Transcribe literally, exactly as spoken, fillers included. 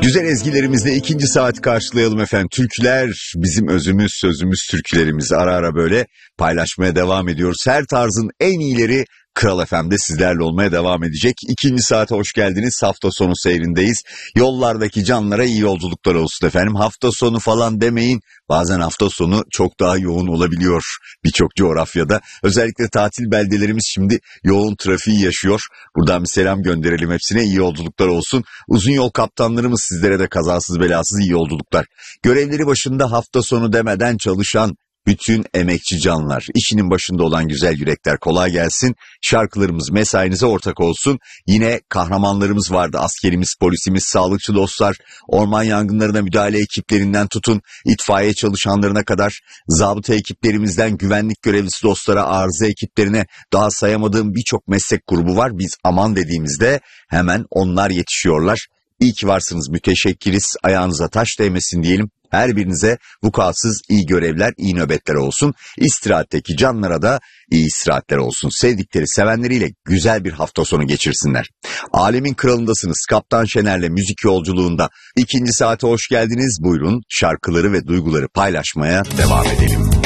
Güzel ezgilerimizle ikinci saat karşılayalım efendim. Türküler bizim özümüz, sözümüz, türkülerimizi ara ara böyle paylaşmaya devam ediyoruz. Her tarzın en iyileri Kral F M'de sizlerle olmaya devam edecek. İkinci saate hoş geldiniz. Hafta sonu seyrindeyiz. Yollardaki canlara iyi yolculuklar olsun efendim. Hafta sonu falan demeyin. Bazen hafta sonu çok daha yoğun olabiliyor birçok coğrafyada. Özellikle tatil beldelerimiz şimdi yoğun trafiği yaşıyor. Buradan bir selam gönderelim hepsine. İyi yolculuklar olsun. Uzun yol kaptanlarımız sizlere de kazasız belasız iyi yolculuklar. Görevleri başında hafta sonu demeden çalışan bütün emekçi canlar, işinin başında olan güzel yürekler kolay gelsin. Şarkılarımız mesainize ortak olsun. Yine kahramanlarımız vardı. Askerimiz, polisimiz, sağlıkçı dostlar, orman yangınlarına müdahale ekiplerinden tutun, itfaiye çalışanlarına kadar, zabıta ekiplerimizden güvenlik görevlisi dostlara, arıza ekiplerine daha sayamadığım birçok meslek grubu var. Biz aman dediğimizde hemen onlar yetişiyorlar. İyi ki varsınız, müteşekkiriz, ayağınıza taş değmesin diyelim. Her birinize vukuatsız iyi görevler, iyi nöbetler olsun. İstirahatteki canlara da iyi istirahatler olsun. Sevdikleri, sevenleriyle güzel bir hafta sonu geçirsinler. Alemin kralındasınız. Kaptan Şener'le müzik yolculuğunda ikinci saate hoş geldiniz. Buyurun şarkıları ve duyguları paylaşmaya devam edelim.